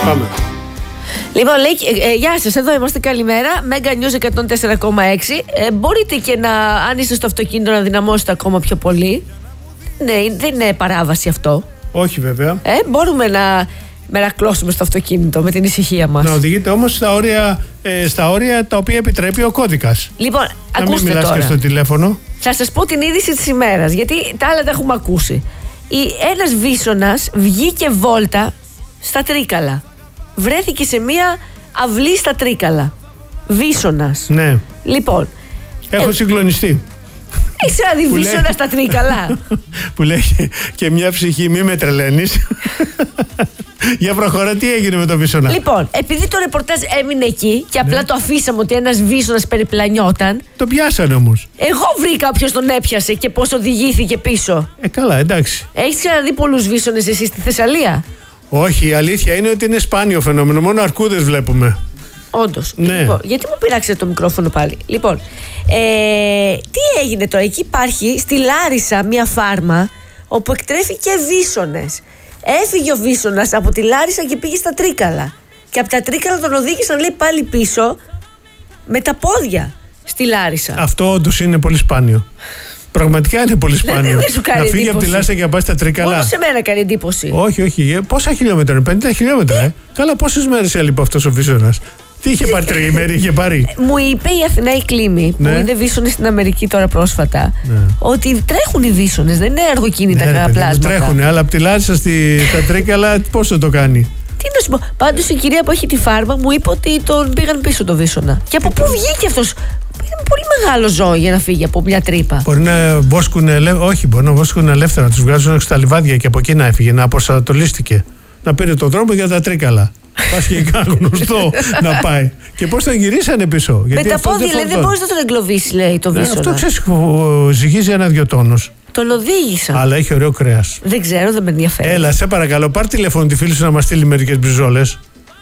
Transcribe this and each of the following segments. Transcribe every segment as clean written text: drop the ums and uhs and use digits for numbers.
Πάμε. Λοιπόν, λέει, γεια σας, εδώ είμαστε, καλημέρα. Mega News 104,6. Μπορείτε και αν είστε στο αυτοκίνητο, να δυναμώσετε ακόμα πιο πολύ. Ναι, δεν είναι παράβαση αυτό. Όχι, βέβαια. Μπορούμε να μερακλώσουμε στο αυτοκίνητο με την ησυχία μας. Να οδηγείτε όμως στα όρια τα οποία επιτρέπει ο κώδικας. Λοιπόν, να ακούστε μην μιλάς τώρα. και στο τηλέφωνο. Θα σας πω την είδηση της ημέρας, γιατί τα άλλα τα έχουμε ακούσει. Ένας βίσωνας βγήκε βόλτα στα Τρίκαλα. Βρέθηκε σε μία αυλή στα Τρίκαλα. Βίσωνας. Ναι. Λοιπόν. Έχω συγκλονιστεί. Έχεις δει βίσωνα στα Τρίκαλα? Που λέει και μια ψυχή, μη με τρελαίνεις. Για προχώρα, τι έγινε με το βίσωνα? Λοιπόν, επειδή το ρεπορτάζ έμεινε εκεί και απλά το αφήσαμε ότι ένας βίσωνας περιπλανιόταν. Το πιάσανε όμως. Εγώ βρήκα ποιος τον έπιασε και πώς οδηγήθηκε πίσω. Καλά, εντάξει. Έχεις ξαναδεί πολλούς βίσωνες εσύ στη Θεσσαλία? Όχι, η αλήθεια είναι ότι είναι σπάνιο φαινόμενο. Μόνο αρκούδες βλέπουμε. Όντως. Ναι. Λοιπόν, γιατί μου πειράξετε το μικρόφωνο πάλι? Λοιπόν, τι έγινε τώρα? Εκεί υπάρχει στη Λάρισα μια φάρμα όπου εκτρέφει και βίσωνες. Έφυγε ο βίσωνας από τη Λάρισα και πήγε στα Τρίκαλα. Και από τα Τρίκαλα τον οδήγησαν, λέει, πάλι πίσω με τα πόδια στη Λάρισα. Αυτό όντως είναι πολύ σπάνιο. Πραγματικά είναι πολύ σπάνιο. Δεν σου κάνει να φύγει εντύπωση? από τη Λάρισα και να πάει στα Τρίκαλα. Μόνο σε μένα κάνει εντύπωση. Όχι. Πόσα χιλιόμετρα είναι? 50 χιλιόμετρα. Καλά, πόσες μέρες έλειπε αυτός ο βίσωνας? Τι είχε πάρει, τριγημέρι είχε πάρει? Μου είπε η Αθηνά η Κλίμη, που είναι βίσωνες στην Αμερική τώρα πρόσφατα, ότι τρέχουν οι βίσωνες, δεν είναι αργοκίνητα κανένα πλάσματα. Τρέχουν, αλλά από τη Λάρισα στα Τρίκαλα πώς θα το κάνει? Τι να σου πω. Πάντως η κυρία που έχει τη φάρμα μου είπε ότι τον πήγαν πίσω το βίσωνα. Και από πού βγήκε αυτός? Είναι πολύ μεγάλο ζώο για να φύγει από μια τρύπα. Μπορεί να βόσκουν ελεύθερα, να τους βγάζουν στα λιβάδια και από εκεί να έφυγε, να αποσανατολίστηκε. Να πήρε τον δρόμο για τα Τρίκαλα. Πας και γνωστό να πάει. Και πώς θα γυρίσανε πίσω? Με τα πόδια, λέει, δεν μπορείς να τον εγκλωβίσεις, λέει, το βίσωνα. Αυτό ξέρεις, ζυγίζει 1-2 τόνους. Τον οδήγησα. Αλλά έχει ωραίο κρέας. Δεν ξέρω, δεν με ενδιαφέρει. Έλα, σε παρακαλώ, πάρ' τηλέφωνο τη φίλη σου να μας στείλει μερικές μπριζόλες.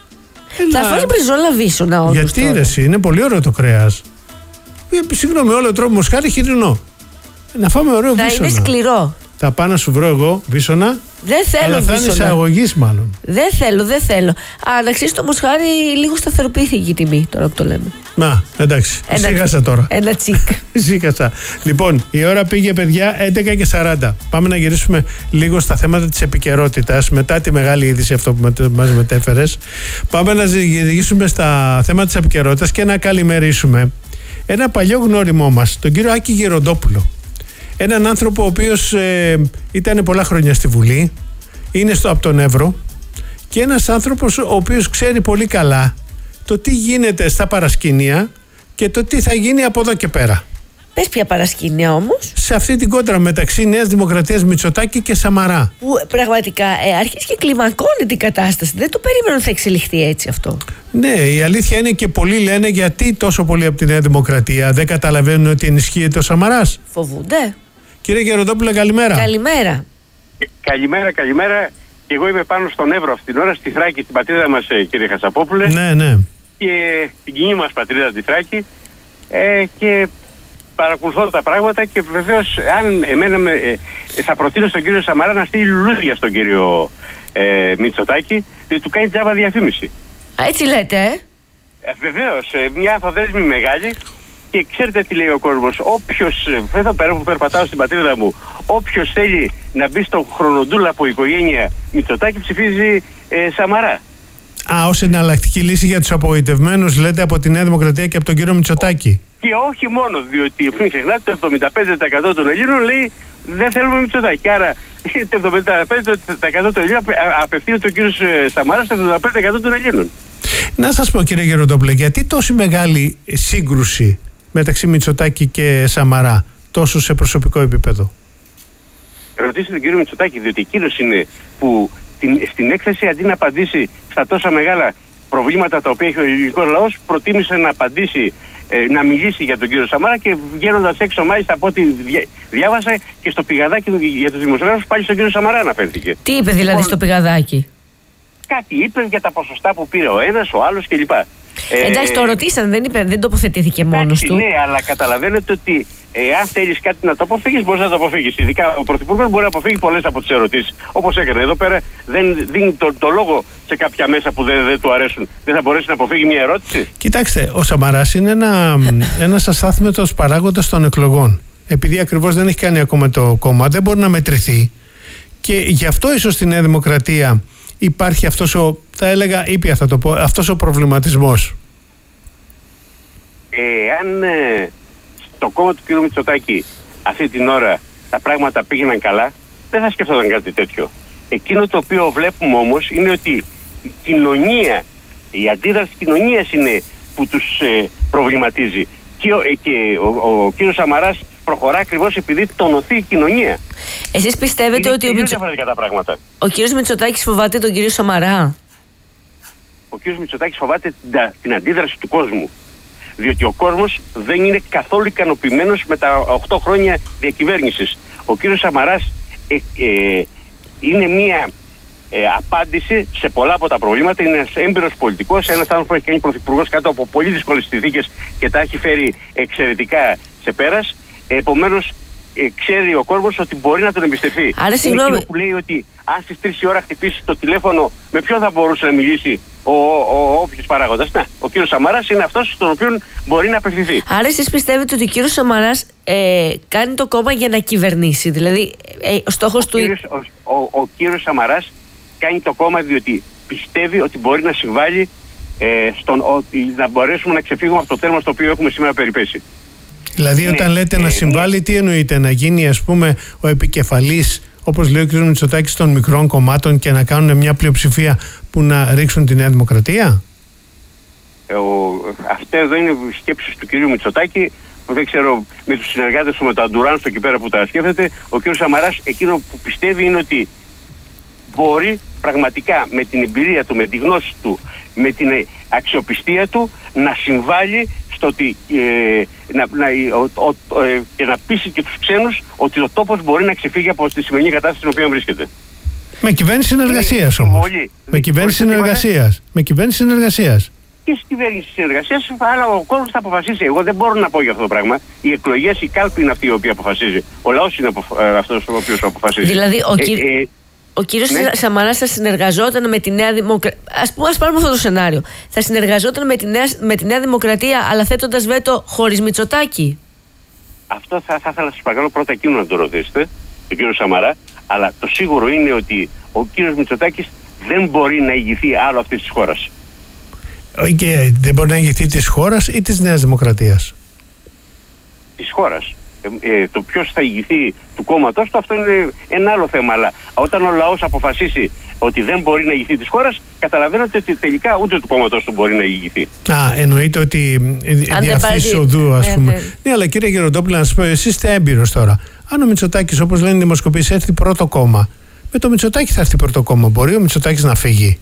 Θα φάει μπριζόλα βίσωνα όντως? Γιατί ρε εσύ, είναι πολύ ωραίο το κρέας. Συγγνώμη, όλο τρόπο μοσχάρι χοιρινό. Να φάμε ωραίο βίσωνα. Θα είναι σκληρό. Θα πάω να σου βρω εγώ βίσωνα. Δεν θέλω αλλά θα είναι εισαγωγής μάλλον. Δεν θέλω. Να ξέρεις, το μοσχάρι λίγο σταθεροποιήθηκε η τιμή τώρα που το λέμε. Να, εντάξει. Σίγασα τώρα. Ένα τσικ. Σίγασα. Λοιπόν, η ώρα πήγε, παιδιά, 11:40. Πάμε να γυρίσουμε λίγο στα θέματα της επικαιρότητας μετά τη μεγάλη είδηση αυτό που μας μετέφερες. Πάμε να γυρίσουμε στα θέματα της επικαιρότητας και να καλημερίσουμε ένα παλιό γνώριμό μας, τον κύριο Άκη Γεροντόπουλο. Έναν άνθρωπο ο οποίος ήταν πολλά χρόνια στη Βουλή, είναι από τον Εύρο, και ένας άνθρωπος ο οποίος ξέρει πολύ καλά το τι γίνεται στα παρασκήνια και το τι θα γίνει από εδώ και πέρα. Πες ποια παρασκήνια όμως? Σε αυτή την κόντρα μεταξύ Νέας Δημοκρατίας Μητσοτάκη και Σαμαρά. Που πραγματικά αρχίζει και κλιμακώνει την κατάσταση. Δεν το περίμενα ότι θα εξελιχθεί έτσι αυτό. Ναι, η αλήθεια είναι και πολλοί λένε γιατί τόσο πολύ από τη Νέα Δημοκρατία δεν καταλαβαίνουν ότι ενισχύεται ο Σαμαράς. Φοβούνται. Κύριε Γεροντόπουλε, καλημέρα. Καλημέρα. Καλημέρα. Και εγώ είμαι πάνω στον Εύρο αυτήν την ώρα, στη Θράκη, την πατρίδα μας, κύριε Χασαπόπουλε. Ναι. Και την κοινή μας πατρίδα, τη Θράκη. Και παρακολουθώ τα πράγματα και βεβαίως, αν θα προτείνω στον κύριο Σαμαρά να στείλει λουλούδια στον κύριο Μητσοτάκη, διότι του κάνει τζάμπα διαφήμιση. Έτσι λέτε, Βεβαίως, μια αφοδέσμη μεγάλη. Και ξέρετε τι λέει ο κόσμος? Όποιος, εδώ πέρα που περπατάω στην πατρίδα μου, όποιος θέλει να μπει στο χρονοτούλαπο οικογένεια Μητσοτάκη, ψηφίζει Σαμαρά. Ως εναλλακτική λύση για τους απογοητευμένους, λέτε, από τη Νέα Δημοκρατία και από τον κύριο Μητσοτάκη. Και όχι μόνο, διότι μην ξεχνάτε, το 75% των Ελλήνων λέει δεν θέλουμε Μητσοτάκη. Άρα το 75% των Ελλήνων απευθύνεται ο κύριος Σαμαράς στο 75% των Ελλήνων. Να σας πω, κύριε Γεροντόπουλε, γιατί τόση μεγάλη σύγκρουση μεταξύ Μητσοτάκη και Σαμαρά, τόσο σε προσωπικό επίπεδο? Ρωτήστε τον κύριο Μητσοτάκη, διότι εκείνος είναι που στην έκθεση, αντί να απαντήσει στα τόσα μεγάλα προβλήματα τα οποία έχει ο ελληνικός λαός, προτίμησε να απαντήσει, να μιλήσει για τον κύριο Σαμαρά, και βγαίνοντας έξω, μάλιστα από ό,τι διάβασα, και στο πηγαδάκι για τους δημοσιογράφους πάλι στον κύριο Σαμαρά αναφέρθηκε. Τι είπε δηλαδή στο πηγαδάκι? Κάτι είπε για τα ποσοστά που πήρε ο ένας, ο άλλος κλπ. Εντάξει, το ρωτήσαν, δεν τοποθετήθηκε μόνος του. Ναι, αλλά καταλαβαίνετε ότι αν θέλεις κάτι να το αποφύγεις, μπορείς να το αποφύγεις. Ειδικά ο Πρωθυπουργός μπορεί να αποφύγει πολλές από τις ερωτήσεις. Όπως έκανε εδώ πέρα, δεν δίνει το λόγο σε κάποια μέσα που δεν του αρέσουν. Δεν θα μπορέσει να αποφύγει μια ερώτηση. Κοιτάξτε, ο Σαμαράς είναι ένας αστάθμητος παράγοντας των εκλογών. Επειδή ακριβώς δεν έχει κάνει ακόμα το κόμμα, δεν μπορεί να μετρηθεί. Και γι' αυτό ίσως στη Νέα Δημοκρατία υπάρχει θα έλεγα ήπια θα το πω, αυτός ο προβληματισμός. Αν στο κόμμα του κ. Μητσοτάκη αυτή την ώρα τα πράγματα πήγαιναν καλά, δεν θα σκεφτόταν κάτι τέτοιο. Εκείνο το οποίο βλέπουμε όμως είναι ότι η κοινωνία, η αντίδραση της κοινωνίας είναι που τους προβληματίζει. Και ο κ. Σαμαράς προχωρά ακριβώς επειδή τονωθεί η κοινωνία. Εσείς πιστεύετε ότι ο κ. Μητσοτάκης φοβάται τον κ. Σαμαρά? Ο κ. Μητσοτάκης φοβάται την αντίδραση του κόσμου. Διότι ο κόσμος δεν είναι καθόλου ικανοποιημένος με τα 8 χρόνια διακυβέρνησης. Ο κύριος Σαμαράς είναι μία απάντηση σε πολλά από τα προβλήματα. Είναι ένας έμπειρος πολιτικός, ένας άνθρωπος που έχει κάνει πρωθυπουργός κάτω από πολύ δύσκολες συνθήκες και τα έχει φέρει εξαιρετικά σε πέρας. Επομένως, ξέρει ο κόσμος ότι μπορεί να τον εμπιστευτεί. Άρα, συγγνώμη. Είναι που λέει ότι αν στις 3 η ώρα χτυπήσει το τηλέφωνο, με ποιον θα μπορούσε να μιλήσει όποιος παράγοντας? Ο κύριος Σαμαράς είναι αυτός στον οποίο μπορεί να απευθυνθεί. Άρα εσείς πιστεύετε ότι ο κύριος Σαμαράς κάνει το κόμμα για να κυβερνήσει? Δηλαδή ο στόχος του... Ο κύριος Σαμαράς κάνει το κόμμα διότι πιστεύει ότι μπορεί να συμβάλλει ότι να μπορέσουμε να ξεφύγουμε από το τέρμα στο οποίο έχουμε σήμερα περιπέσει. Δηλαδή όταν λέτε να συμβάλλει, τι εννοείτε? Να γίνει ας πούμε ο επικεφαλής, όπως λέει ο κ. Μητσοτάκης, των μικρών κομμάτων και να κάνουν μια πλειοψηφία που να ρίξουν τη Νέα Δημοκρατία? Αυτά εδώ είναι σκέψεις του κ. Μητσοτάκη, που δεν ξέρω με τους συνεργάτες του, με το Αντουράν στο εκεί πέρα που τα σκέφτεται. Ο κ. Σαμαράς εκείνο που πιστεύει είναι ότι μπορεί πραγματικά με την εμπειρία του, με τη γνώση του, με την αξιοπιστία του να συμβάλλει στο ότι και να πείσει και τους ξένους ότι ο τόπος μπορεί να ξεφύγει από τη σημερινή κατάσταση στην οποία βρίσκεται. Με κυβέρνηση συνεργασίας όμως. Με κυβέρνηση συνεργασίας. Με κυβέρνηση συνεργασίας. Και στην κυβέρνηση συνεργασίας, αλλά ο κόσμος θα αποφασίσει. Εγώ δεν μπορώ να πω για αυτό το πράγμα. Οι εκλογές, η κάλπη είναι αυτή η οποία αποφασίζει. Ο λαός είναι αυτός ο οποίος αποφασίζει. Δηλαδή ο κύριος Σαμαράς θα συνεργαζόταν με τη Νέα Δημοκρατία. Ας πάρουμε αυτό το σενάριο. Θα συνεργαζόταν με τη Νέα Δημοκρατία, αλλά θέτοντας βέτο χωρίς Μητσοτάκη? Αυτό θα ήθελα να σας παρακαλώ πρώτα εκείνο να το ρωτήσετε, τον κύριο Σαμαρά. Αλλά το σίγουρο είναι ότι ο κύριος Μητσοτάκης δεν μπορεί να ηγηθεί άλλο αυτής της χώρας. Και δεν μπορεί να ηγηθεί της χώρας ή της Νέας Δημοκρατίας? Της χώρας. Το ποιος θα ηγηθεί του κόμματος του, αυτό είναι ένα άλλο θέμα. Αλλά όταν ο λαός αποφασίσει ότι δεν μπορεί να ηγηθεί της χώρας, καταλαβαίνετε ότι τελικά ούτε του κόμματος του μπορεί να ηγηθεί. Εννοείται ότι διαφθείς οδού, ας πούμε. Ναι, αλλά κύριε Γεροντόπουλε, να σας πω, εσείς είστε έμπειρος τώρα. Αν ο Μητσοτάκης, όπως λένε οι δημοσκοπήσεις, έρθει πρώτο κόμμα, με το Μητσοτάκη θα έρθει πρώτο κόμμα. Μπορεί ο Μητσοτάκης να φύγει?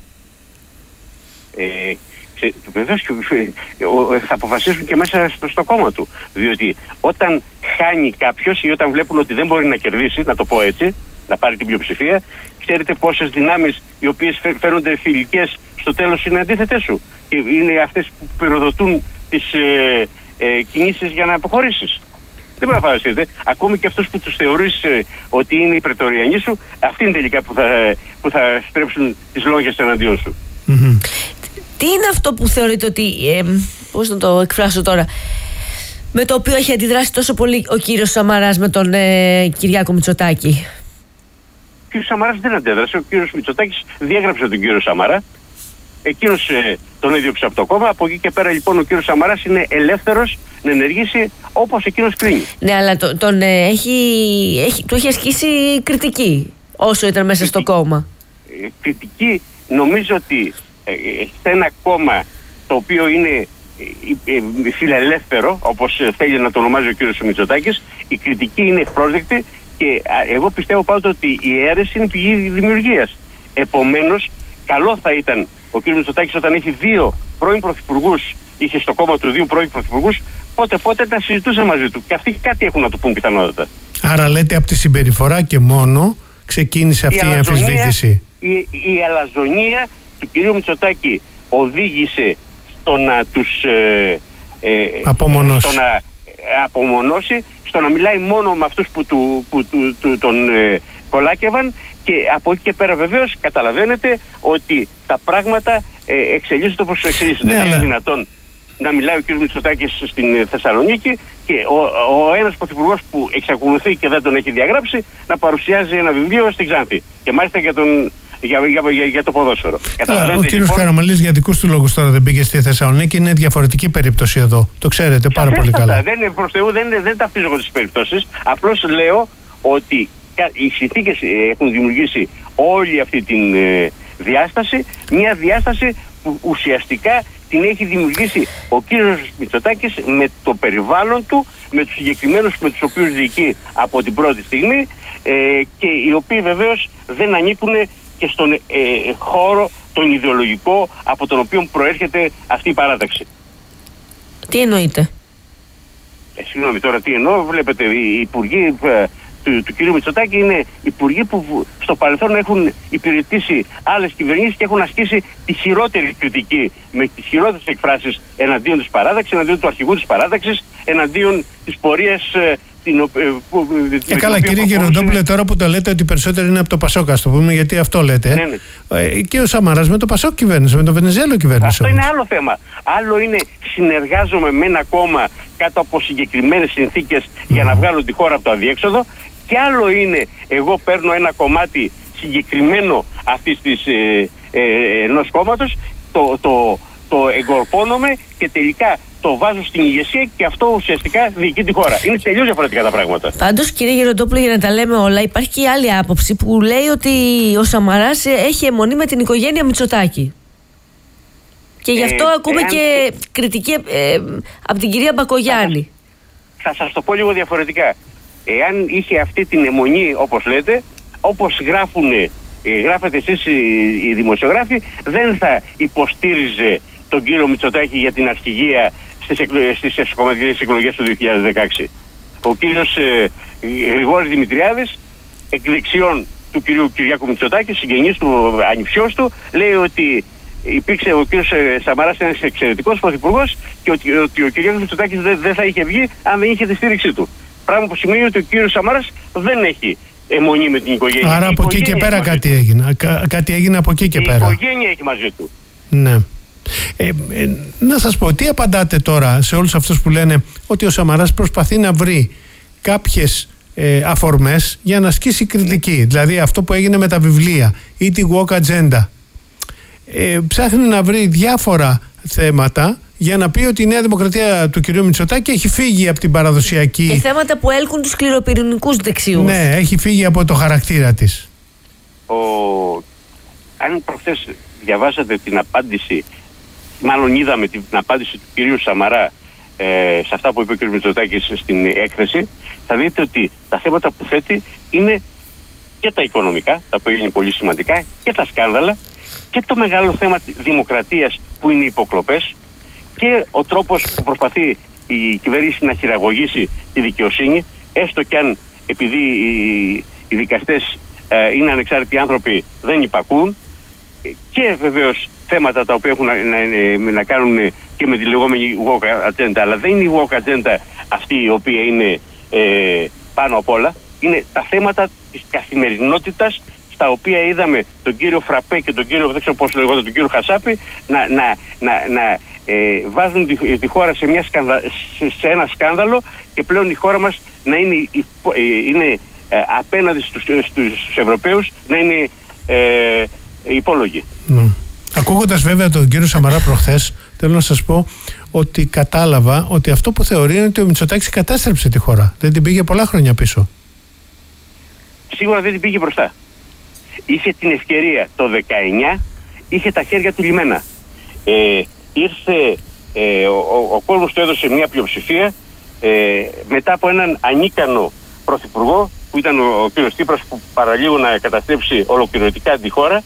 Βεβαίως θα αποφασίσουν και μέσα στο κόμμα του. Διότι όταν χάνει κάποιος ή όταν βλέπουν ότι δεν μπορεί να κερδίσει, να το πω έτσι, να πάρει την πλειοψηφία, ξέρετε πόσες δυνάμεις οι οποίες φαίνονται φιλικές στο τέλος είναι αντίθετες σου. Και είναι αυτές που πυροδοτούν τις κινήσεις για να αποχωρήσεις. Δεν πρέπει να φανταστείτε. Ακόμη και αυτούς που τους θεωρείς ότι είναι οι πρετοριανοί σου, αυτοί είναι τελικά που θα στρέψουν τις λόγες εναντίον σου. Mm-hmm. Τι είναι αυτό που θεωρείτε ότι, πώς να το εκφράσω τώρα, με το οποίο έχει αντιδράσει τόσο πολύ ο κύριος Σαμαράς με τον Κυριάκο Μητσοτάκη? Ο κύριος Σαμαράς δεν αντέδρασε. Ο κύριος Μητσοτάκης διέγραψε τον κύριο Σαμαρά. Εκείνος τον έδιωξε από το κόμμα. Από εκεί και πέρα λοιπόν ο κύριος Σαμαράς είναι ελεύθερος να ενεργήσει όπως εκείνος κρίνει. Ναι, αλλά του έχει ασκήσει κριτική όσο ήταν μέσα στο κόμμα. Κριτική νομίζω ότι σε ένα κόμμα το οποίο είναι φιλελεύθερο, όπως θέλει να το ονομάζει ο κύριος Μητσοτάκης, η κριτική είναι ευπρόσδεκτη και εγώ πιστεύω πάντοτε ότι η αίρεση είναι πηγή δημιουργίας. Επομένως, καλό θα ήταν ο κύριος Μητσοτάκης όταν έχει δύο πρώην πρωθυπουργούς, είχε στο κόμμα του δύο πρώην πρωθυπουργούς, πότε να συζητούσε μαζί του. Και αυτοί κάτι έχουν να του πούν πιθανότατα. Άρα λέτε από τη συμπεριφορά και μόνο ξεκίνησε αυτή η αμφισβήτηση. Η αλαζονία του κυρίου Μητσοτάκη οδήγησε στο να τους απομονώσει στο να μιλάει μόνο με αυτούς που τον κολάκευαν, και από εκεί και πέρα βεβαίως καταλαβαίνετε ότι τα πράγματα εξελίσσονται όπως εξελίσσονται. Δεν είναι δυνατόν να μιλάει ο κ. Μητσοτάκης στην Θεσσαλονίκη και ο ένας πρωθυπουργός που εξακολουθεί και δεν τον έχει διαγράψει να παρουσιάζει ένα βιβλίο στην Ξάνθη, και μάλιστα για το ποδόσφαιρο. Ο κύριος Καραμανλής για δικούς του λόγους τώρα δεν πήγε στη Θεσσαλονίκη. Είναι διαφορετική περίπτωση εδώ. Το ξέρετε πάρα πολύ καλά. Δεν είναι προς Θεού, δεν ταυτίζω εγώ τις περιπτώσεις. Απλώς λέω ότι οι συνθήκες έχουν δημιουργήσει όλη αυτή τη διάσταση, μια διάσταση που ουσιαστικά την έχει δημιουργήσει ο κύριος Μητσοτάκης με το περιβάλλον του, με τους συγκεκριμένους με τους οποίους διοικεί από την πρώτη στιγμή, και οι οποίοι βεβαίως δεν ανήκουν και στον χώρο τον ιδεολογικό από τον οποίο προέρχεται αυτή η παράταξη. Τι εννοείτε? Συγγνώμη τώρα, τι εννοώ? Βλέπετε, οι υπουργοί του κ. Μητσοτάκη είναι υπουργοί που στο παρελθόν έχουν υπηρετήσει άλλες κυβερνήσεις και έχουν ασκήσει τη χειρότερη κριτική, με τις χειρότερες εκφράσεις εναντίον της παράταξης, εναντίον του αρχηγού της παράταξης, εναντίον της πορείας καλά, κύριε Γεροντόπουλε, τώρα που το λέτε ότι περισσότερο είναι από το Πασόκ, ας το πούμε, γιατί αυτό λέτε. Ναι. Και ο Σαμαράς με το Πασόκ κυβέρνησε, με το Βενιζέλο κυβέρνησε. Αυτό είναι άλλο θέμα. Άλλο είναι συνεργάζομαι με ένα κόμμα κάτω από συγκεκριμένες συνθήκες για να βγάλω τη χώρα από το αδιέξοδο, και άλλο είναι εγώ παίρνω ένα κομμάτι συγκεκριμένο αυτής της ενός κόμματος, το εγκορπώνομαι και τελικά το βάζω στην ηγεσία, και αυτό ουσιαστικά διοικεί τη χώρα. Είναι τελείως διαφορετικά τα πράγματα. Πάντως, κύριε Γεροντόπουλο, για να τα λέμε όλα, υπάρχει και άλλη άποψη που λέει ότι ο Σαμαράς έχει αιμονή με την οικογένεια Μητσοτάκη. Και γι' αυτό ακούμε και κριτική από την κυρία Μπακογιάννη. Θα σας το πω λίγο διαφορετικά. Εάν είχε αυτή την αιμονή, όπως λέτε, όπως γράφετε εσείς οι δημοσιογράφοι, δεν θα υποστήριζε τον κύριο Μητσοτάκη για την αρχηγία στις εσωκομματικές εκλογές του 2016. Ο κύριος Γρηγόρης Δημητριάδης, εκ δεξιών του κυρίου Κυριάκου Μητσοτάκη, συγγενής του, ανιψιός του, λέει ότι υπήρξε ο κύριος Σαμαράς ένας εξαιρετικός πρωθυπουργός και ότι ο Κυριάκος Μητσοτάκης δεν θα είχε βγει αν δεν είχε τη στήριξή του. Πράγμα που σημαίνει ότι ο κύριος Σαμαράς δεν έχει αιμονή με την οικογένεια. Άρα από εκεί και πέρα κάτι έγινε. Κάτι έγινε από εκεί και πέρα. Η οικογένεια έχει μαζί του. Ναι. Να σας πω, τι απαντάτε τώρα σε όλους αυτούς που λένε ότι ο Σαμαράς προσπαθεί να βρει κάποιες αφορμές για να ασκήσει κριτική. Δηλαδή αυτό που έγινε με τα βιβλία ή τη woke agenda. Ψάχνει να βρει διάφορα θέματα για να πει ότι η Νέα Δημοκρατία του κ. Μητσοτάκη έχει φύγει από την παραδοσιακή... Και θέματα που έλκουν τους σκληροπυρηνικούς δεξιούς. Ναι, έχει φύγει από το χαρακτήρα της. Αν προχθές διαβάσατε την απάντηση, μάλλον είδαμε την απάντηση του κυρίου Σαμαρά σε αυτά που είπε ο κ. Μητσοτάκης στην έκθεση, θα δείτε ότι τα θέματα που θέτει είναι και τα οικονομικά, τα οποία είναι πολύ σημαντικά, και τα σκάνδαλα, και το μεγάλο θέμα δημοκρατίας που είναι οι υποκλοπές, και ο τρόπος που προσπαθεί η κυβέρνηση να χειραγωγήσει τη δικαιοσύνη, έστω κι αν επειδή οι δικαστές είναι ανεξάρτητοι άνθρωποι δεν υπακούν, και βεβαίως θέματα τα οποία έχουν να κάνουν και με τη λεγόμενη woke agenda, αλλά δεν είναι η woke agenda αυτή η οποία είναι πάνω απ' όλα, είναι τα θέματα της καθημερινότητας, στα οποία είδαμε τον κύριο Φραπέ και τον κύριο, δεν ξέρω πώς λέγονται, τον κύριο Χασάπη να βάζουν τη χώρα σε ένα σκάνδαλο, και πλέον η χώρα μας να είναι απέναντι στους Ευρωπαίους να είναι υπόλογοι. Ακούγοντας βέβαια τον κύριο Σαμαρά προχθές, θέλω να σας πω ότι κατάλαβα ότι αυτό που θεωρεί είναι ότι ο Μητσοτάκης κατάστρεψε τη χώρα. Δεν την πήγε πολλά χρόνια πίσω. Σίγουρα δεν την πήγε μπροστά. Είχε την ευκαιρία το 19, είχε τα χέρια του λιμένα. Ήρθε, ο κόσμος του έδωσε μια πλειοψηφία μετά από έναν ανίκανο πρωθυπουργό που ήταν ο κ. Τσίπρας, που παραλίγο να καταστρέψει ολοκληρωτικά τη χώρα.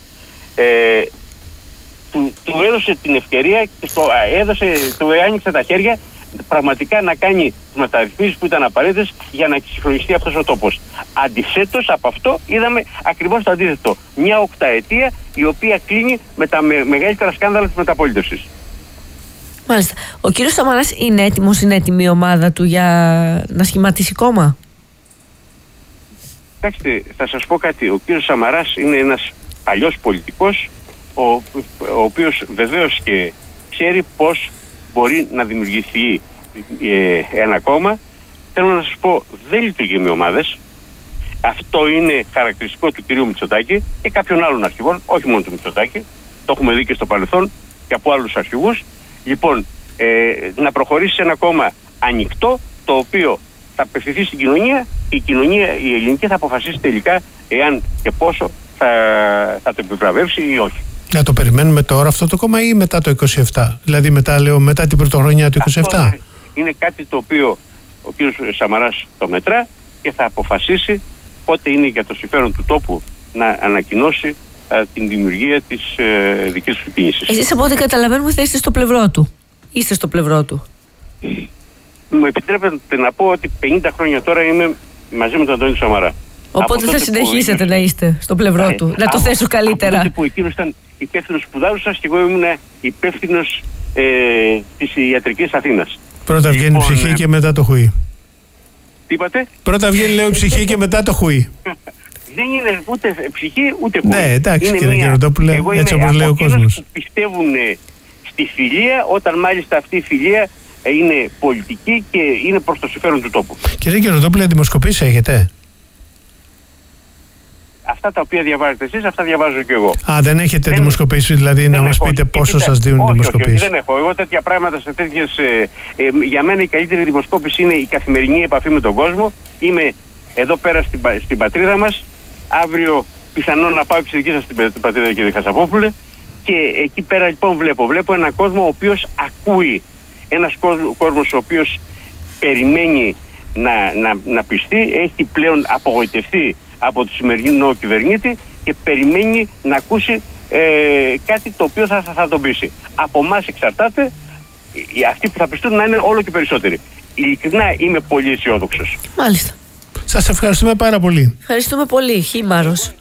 Του έδωσε την ευκαιρία και του άνοιξε τα χέρια πραγματικά να κάνει τις μεταρρυθμίσεις που ήταν απαραίτητες για να εξυγχρονιστεί αυτός ο τόπος. Αντιθέτως από αυτό είδαμε ακριβώς το αντίθετο. Μια οκταετία η οποία κλείνει με τα μεγαλύτερα σκάνδαλα της μεταπολίτευσης. Μάλιστα. Ο κύριος Σαμαράς είναι έτοιμος, είναι έτοιμη η ομάδα του για να σχηματίσει κόμμα? Κοιτάξτε, θα σας πω κάτι. Ο κύριος Σαμαράς είναι ένας παλιός πολιτικός, ο οποίος βεβαίως και ξέρει πώς μπορεί να δημιουργηθεί ένα κόμμα. Θέλω να σας πω, δεν λειτουργεί με ομάδες. Αυτό είναι χαρακτηριστικό του κυρίου Μητσοτάκη και κάποιων άλλων αρχηγών, όχι μόνο του Μητσοτάκη. Το έχουμε δει και στο παρελθόν και από άλλους αρχηγούς. Λοιπόν, να προχωρήσει σε ένα κόμμα ανοιχτό, το οποίο θα απευθυνθεί στην κοινωνία, η κοινωνία η ελληνική θα αποφασίσει τελικά εάν και πόσο θα το επιβραβεύσει ή όχι. Να το περιμένουμε τώρα αυτό το κόμμα ή μετά το 27? Δηλαδή μετά την πρωτοχρονιά του 27? Αυτό είναι κάτι το οποίο ο κ. Σαμαράς το μετρά και θα αποφασίσει πότε είναι για το συμφέρον του τόπου να ανακοινώσει την δημιουργία της δικής του κίνησης. Εσείς από ό,τι καταλαβαίνουμε θα είστε στο πλευρό του. Είστε στο πλευρό του. Μου επιτρέπετε να πω ότι 50 χρόνια τώρα είμαι μαζί με τον Αντώνη Σαμαρά. Οπότε θα συνεχίσετε να είστε στο πλευρό του. Να το θέσω καλύτερα. Από τότε που εκείνος ήταν υπεύθυνος σπουδάζουσας και εγώ ήμουν υπεύθυνος της ιατρικής Αθήνας. Πρώτα βγαίνει η ψυχή και μετά το χουί. Τι είπατε? Πρώτα βγαίνει, λέω, η ψυχή και μετά το χουί. Δεν είναι ούτε ψυχή ούτε χουί. Ναι, εντάξει, κύριε Γεροντόπουλε, έτσι όπως λέει ο κόσμος. Που πιστεύουν στη φιλία, όταν μάλιστα αυτή η φιλία είναι πολιτική και είναι προς το συμφέρον του τόπου. Κύριε Γεροντόπουλε, δημοσκοπήσεις έχετε? Αυτά τα οποία διαβάζετε εσείς, αυτά διαβάζω και εγώ. Δεν έχετε δημοσκοπήσεις, δηλαδή να μας πείτε πόσο σας δίνουν δημοσκοπήσεις? Όχι, δεν έχω. Εγώ τέτοια πράγματα σε τέτοιες. Για μένα η καλύτερη δημοσκόπηση είναι η καθημερινή επαφή με τον κόσμο. Είμαι εδώ πέρα στην πατρίδα μας. Αύριο πιθανόν να πάω εξειδικεύσα στην πατρίδα, κύριε Χασαπόπουλε. Και εκεί πέρα λοιπόν βλέπω έναν κόσμο ο οποίος ακούει. Ένας κόσμος ο οποίος περιμένει να πιστεί, έχει πλέον απογοητευτεί από το σημερινό κυβερνήτη και περιμένει να ακούσει κάτι το οποίο θα τον πείσει. Από εμάς εξαρτάται αυτοί που θα πιστούν να είναι όλο και περισσότεροι. Ειλικρινά είμαι πολύ αισιόδοξος. Μάλιστα. Σας ευχαριστούμε πάρα πολύ. Ευχαριστούμε πολύ. Χήμαρος.